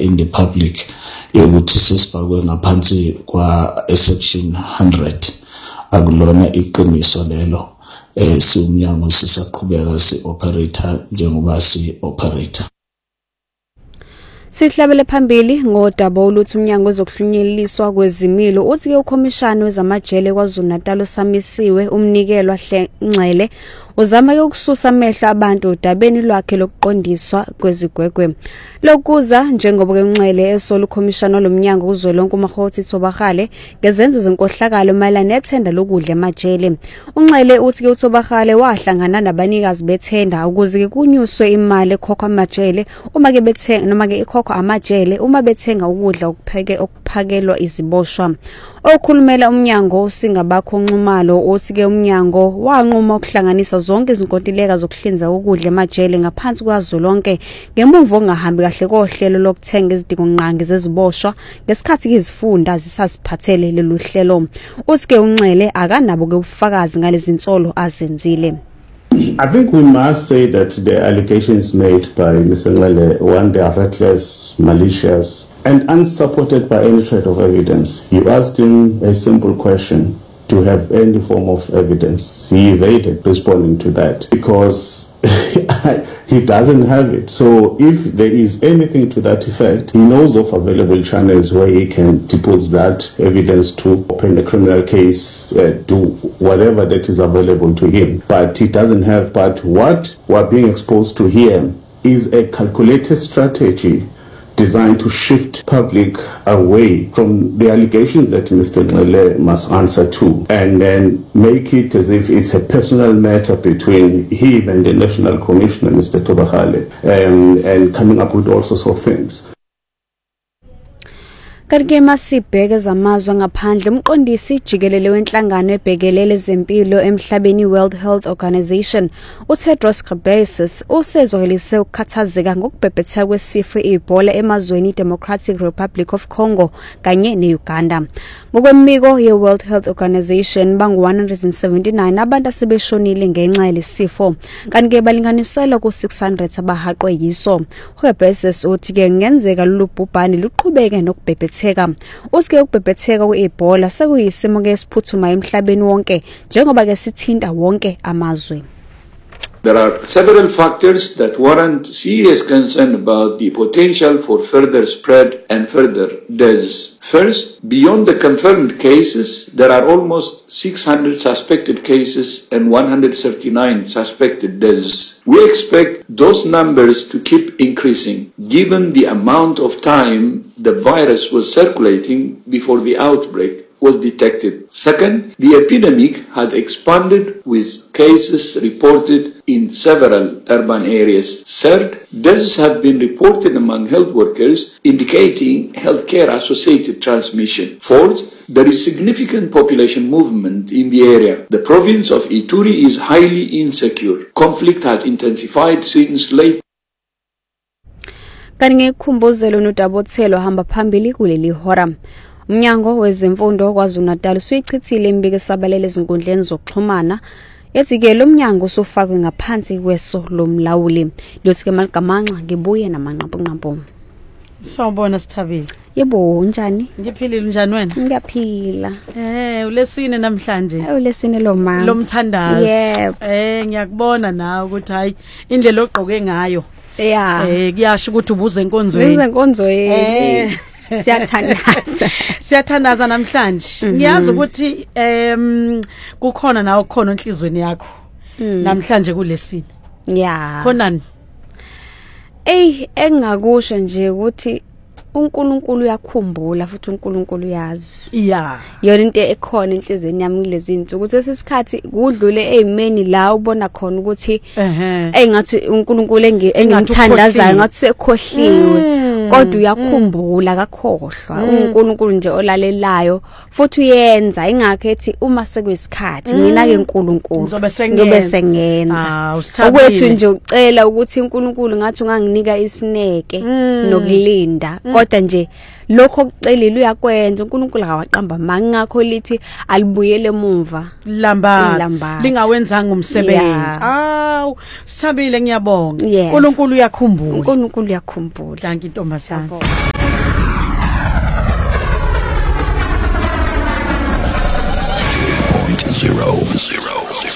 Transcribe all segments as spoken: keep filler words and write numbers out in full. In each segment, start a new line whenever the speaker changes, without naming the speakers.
in the public yokuthi sesifakwe ngaphansi kwa section one hundred akulona iqiniso lelo. Eh siumnyango sisaqhubeka si operator njengoba si operator.
Sihlabele phambili ngodaba oluthi umnyango wezokuhlunyeleliswa kwezimilo uthi ke ukhomishana wezamajele kwaZulu-Natal osamisiwe umnikelwa Ngcele uzama ukususa amehlo abantu udabeni lwakhe lokuqondiswa kwezigwegwe. Lokuza njengoba ke Ngcele esolo ukhomishana lomnyango kuzwelonke uMakhosi Thobakgale ngezenzo zenkohlakalo mayelana nethenda lokudla emajele. uNgcele uthi ke uThobakgale wahlangana nabanikazi bethenda ukuze ke kunyuswe imali ekhokha amajele uma ke bethenga noma ke ikhokha amajele uma bethenga ukudla okupheke okuphakelwa iziboshwa. Okhulumela umnyango singabakho nxumalo uthi ke umnyango wanquma ukuhlanganisa zonke izinkontileka zokuhlinza ukudla emajele ngaphansi kwaZolonke ngemumva ongahambi kahle kohlelo lokuthenga izidingo nqangi zeziboshwa ngesikhathi izifunda zisasiphathele lolu hlelo. Uthi ke uNgcele akanabo ke ubufakazi ngalezi nsolo azenzile.
I think we must say that the allegations made by Mister Ngcele, one, they are reckless, malicious, and unsupported by any shred of evidence. You asked him a simple question to have any form of evidence. He evaded responding to that because he doesn't have it. So if there is anything to that effect, he knows of available channels where he can deposit that evidence to open a criminal case, uh, do whatever that is available to him. But he doesn't have. But what we're being exposed to here is a calculated strategy designed to shift public away from the allegations that Mister Ngcele must answer to, and then make it as if it's a personal matter between him and the National Commissioner, Mister Thobakgale, um, and coming up with all sorts of things.
Kanti masibheke zamazwe ngaphandle umqondisi jikelele wenhlangano ebhekelele ezempilo emhlabeni World Health Organization uTedros Ghebreyesus usezwelise ukukhathazeka ngokubhebhetheka kwesifo iEbola emazweni Democratic Republic of Congo kanye neUganda. Ngokwemiko yeWorld Health Organization bangu one hundred seventy-nine abantu asebeshonile ngenxa yalesifo kanti ke balinganiselwa ku six hundred abahaqwe yiso. Ghebreyesus uthi ke ngenzeka lolu bhubhane luqhubeke nokubhebhetheka. Uske ukubhebhetheka kweEbola sekuyisimo ke esiphuthumayo emhlabeni wonke njengoba ke sithinta wonke amazwe.
There are several factors that warrant serious concern about the potential for further spread and further deaths. First, beyond the confirmed cases, there are almost six hundred suspected cases and one hundred thirty-nine suspected deaths. We expect those numbers to keep increasing, given the amount of time the virus was circulating before the outbreak was detected. Second, the epidemic has expanded with cases reported in several urban areas. Third, deaths have been reported among health workers, indicating healthcare associated transmission. Fourth, there is significant population movement in the area. The province of Ituri is highly insecure. Conflict has intensified since late.
Kanti ngikukhumbuzela uNodabothelo hamba phambili kuleli hora. Umnyango wezemfundo kwaZulu-Natal usuyichithile imbiko esabalele ezinkundleni zokuxhumana yathi ke lo mnyango usufakwe ngaphansi kweso lomlawuli. Liyothi ke maligamanxa ngibuye namanqapho-nqapho.
Sawubona Sithabile.
Yebo unjani?
Ngiphilile njani wena?
Ngiyaphila.
Eh ulesine namhlanje.
Eh ulesine lo mama.
Lo mthandazo.
Yep.
Eh ngiyakubona nawe ukuthi hayi indlela ogqoke ngayo.
Yeah.
Eh kuyasho ukuthi ubuze enkonzweni.
Ubuze enkonzweni. Eh siyathandaza.
Siyathandaza namhlanje. Ngiyazi ukuthi em kukhona nawe khona enhlizweni yakho. Namhlanje kulesine.
Yeah.
Khonani?
Ey engakusho nje ukuthi uNkulunkulu uyakhumbula futhi uNkulunkulu uyazi.
Yeah.
Yona into ekhona enhlizweni yami kulezi zinto ukuthi esesikhathi kudlule ezimeni la ubona khona ukuthi
ehe
engathi uNkulunkulu engimthandazayo ngathi sekhohliwe kodwa uyakhumbula akakhohlwa uNkulunkulu nje olalelayo futhi uyenza ingakho ethi uma sekuyisikhathi mina ke uNkulunkulu ngibe sengenza okwethu nje ucela ukuthi uNkulunkulu ngathi unganginika isineke nokulinda kodwa nje lokho okucelile uyakwenza uNkulunkulu akawaqamba mangakho lithi alibuyele emuva
lamba lingawenzanga umsebenzi. Aw Sithabile ngiyabonga
yeah.
uNkulunkulu uyakhumbula
uNkulunkulu uyakhumbula.
Thank you Ntombazana.
zero zero.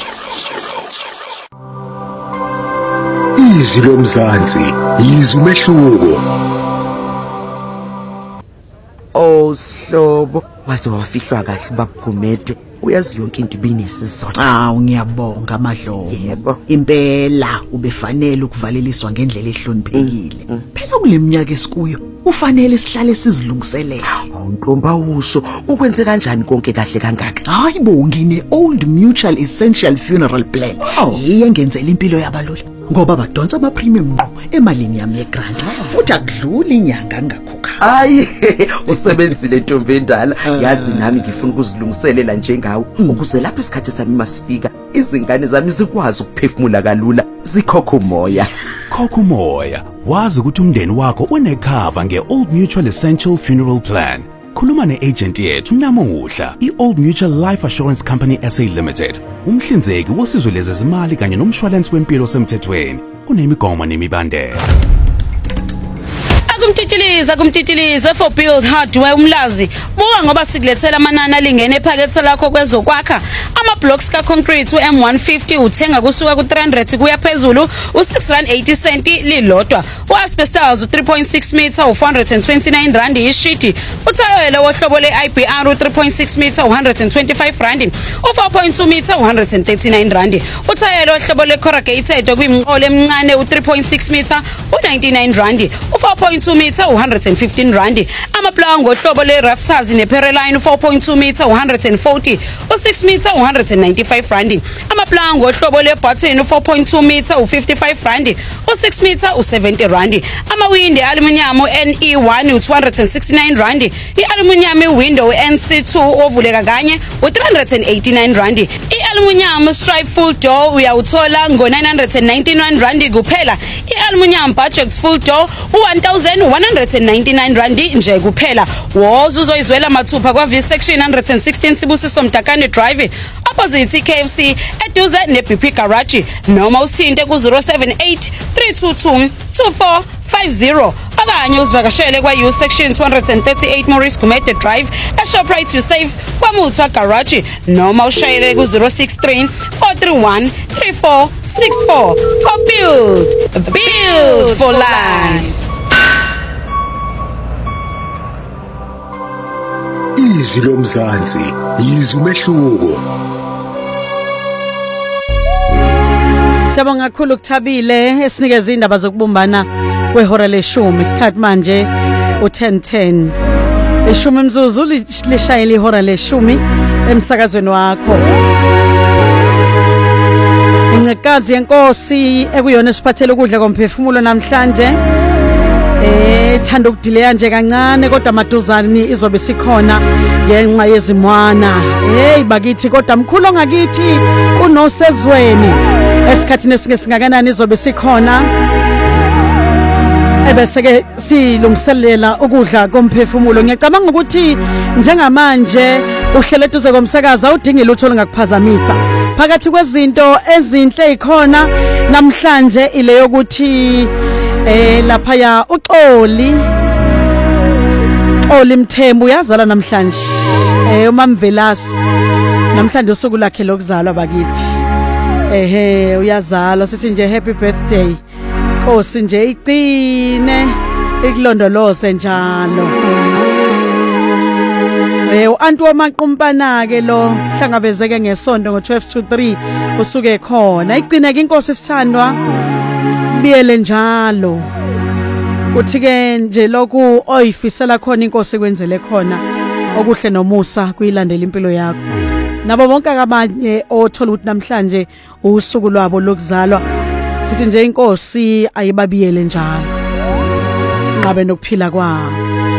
Izwi lomzansi, izwi umehluko.
Oh sihlobo, waze wafihlwa kahle babugumede. Uyazi yonke into ibinesizotha.
Hawu ngiyabonga amadlomo.
Yebo.
Impela ubefanele ukuvaleliswa ngendlela ehloniphekile. Phela kuleminyaka esikuyo ufanele sihlale sizilungiselela.
Awuntomba usho ukwenze kanjani konke kahle kangaka?
Hayibo ngine Old Mutual Essential Funeral Plan. Yiye ngenzela impilo yabalula. Ngoba badonsa ama premium ngqo emalini yami yegrant. Futhi akudluli inyanga ngakhokha.
Hayi usebenzile ntombi endala. Yazi nami ngifuna ukuzilungiselela njengawe ukuze lapho isikhathi sami masifika izingane zami zikwazi ukuphefumula kalula zikhokha umoya.
Khokha umoya. Wazi ukuthi umndeni wakho unecover ngeOld Mutual Essential Funeral Plan. Khuluma ne-agent yethu namuhla, i-Old Mutual Life Assurance Company S A Limited. Umhlinzeki wosizo lezezimali kanye nomshwalense wempilo semthethweni. Kunemigomo nemibandela.
Kumtitiliza kumtitiliza for build hardware umlazi buka ngoba sikulethela amanani alingene ephakethe lakho kwezokwakha ama blocks ka concrete u M one fifty uthenga kusuka ku three hundred kuya phezulu u six rand eighty cent lilodwa u asbestos u three point six meter u four hundred twenty-nine rand ishiti uthayela wohlobo le I B R u three point six meter u one hundred twenty-five rand u four point two meter u one hundred thirty-nine rand uthayela wohlobo le corrugated okuyimqolo emncane u three point six meter u ninety-nine rand u four point two meter u one hundred fifteen rand amaplango ohlobo le rafters ne Pereline four point two meter u one hundred forty u six meter u one hundred ninety-five rand amaplango ohlobo le button four point two meter u fifty-five rand u six meter u seventy rand amawindi aluminium N E one u two hundred sixty-nine rand ialuminium window N C two ovuleka kanye u three hundred eighty-nine rand ialuminium stripe full door uyawuthola ngo nine hundred ninety-nine rand kuphela ialuminium budget full door u one thousand one hundred ninety-nine rand nje kuphela woza uzoyizwela mathupha kwa V section one hundred sixteen Sibusiso Mdakane Drive opposite K F C eduze ne B P Garage noma usinte ku zero seven eight three two two two four five zero okanye uzivakashele kwa U section two hundred thirty-eight Maurice Gumede Drive e Shoprite to save kwa Muthwa Garage noma ushayele ku zero six three four three one three four six four for build build for life.
Izwi lomzansi, izwi umehluko.
Siyabonga kakhulu ukuthabile esinikeza indaba zokubumbana kwehora leshumi isikhathi manje u ten ten. Leshumi mzuzu lishayela ihora leshumi emsakazweni wakho. Incekazi yenkosi ekuyona siphathele ukudla komphefumulo namhlanje. Eh thanda ukudileya nje kancane kodwa maduzani izobe sikhona ngenxa yezimwana. Hey bakithi kodwa mkhulu ngakithi kunosezweni esikhathini esinge singakanani izobe sikhona. Ebese ke silungiselela ukudla komphefumulo. Ngiyacabanga ukuthi njengamanje uhlele duze komsakaza udinga lutho lingakuphazamisa. Phakathi kwezinto ezinhle ikhona namhlanje ile yokuthi eh lapha ya uXoli Xoli Mthembu yazala namhlanje eh uMamvelasi namhlanje usuku lakhe lokuzalwa bakithi ehe uyazalwa sithi nje happy birthday Nkosi nje iqine ikulondoloze njalo eh uAntu wamaqhumpana ke lo hlangabezeke ngesonto ngo twelve to three usuke khona iqine ke inkosi sithandwa biyele njalo kuthi ke nje lokhu oyifisela khona inkosi kwenzele khona okuhle nomusa kuyilandela impilo yakho nabo bonke abanye othola ukuthi namhlanje usuku lwabo lokuzalwa sithi nje inkosi ayibabiyele njalo ngabe nokuphila kwabo.